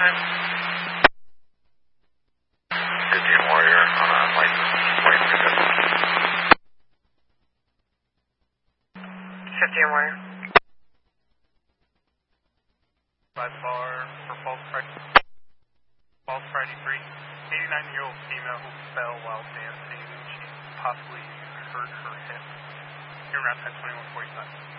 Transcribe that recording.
time? 15 Warrior on a license plate pickup. 15 Warrior. 5 bar for false Friday 3. 89-year-old female who fell while dancing. She possibly hurt her hip. You're around 10:21:45.